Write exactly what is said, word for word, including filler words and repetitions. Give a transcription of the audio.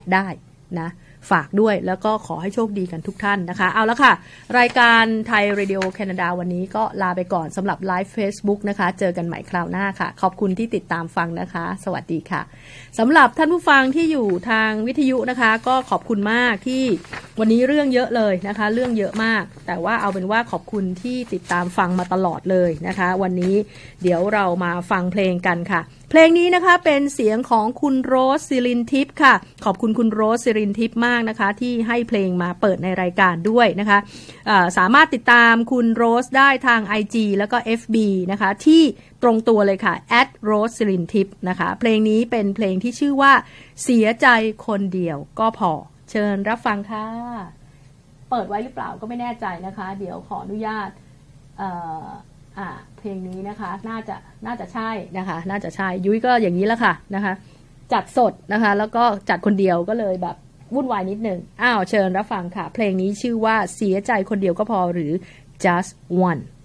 ได้นะฝากด้วยแล้วก็ขอให้โชคดีกันทุกท่านนะคะเอาละค่ะรายการไทยเรดิโอแคนาดาวันนี้ก็ลาไปก่อนสำหรับไลฟ์ Facebook นะคะเจอกันใหม่คราวหน้าค่ะขอบคุณที่ติดตามฟังนะคะสวัสดีค่ะสำหรับท่านผู้ฟังที่อยู่ทางวิทยุนะคะก็ขอบคุณมากที่วันนี้เรื่องเยอะเลยนะคะเรื่องเยอะมากแต่ว่าเอาเป็นว่าขอบคุณที่ติดตามฟังมาตลอดเลยนะคะวันนี้เดี๋ยวเรามาฟังเพลงกันค่ะเพลงนี้นะคะเป็นเสียงของคุณโรสศิรินทิพย์ค่ะขอบคุณคุณโรสศิรินทิพย์มากนะคะที่ให้เพลงมาเปิดในรายการด้วยนะคะสามารถติดตามคุณโรสได้ทาง ไอ จี แล้วก็ เอฟ บี นะคะที่ตรงตัวเลยค่ะ แอท โรสศิรินทิพย์นะคะเพลงนี้เป็นเพลงที่ชื่อว่าเสียใจคนเดียวก็พอเชิญรับฟังค่ะเปิดไว้หรือเปล่าก็ไม่แน่ใจนะคะเดี๋ยวขออนุญาตเอ่ออ่าเพลงนี้นะคะน่าจะน่าจะใช่นะคะน่าจะใช่ยุ้ยก็อย่างนี้แล้วค่ะนะคะจัดสดนะคะแล้วก็จัดคนเดียวก็เลยแบบวุ่นวายนิดนึงอ้าวเชิญรับฟังค่ะเพลงนี้ชื่อว่าเสียใจคนเดียวก็พอหรือ just one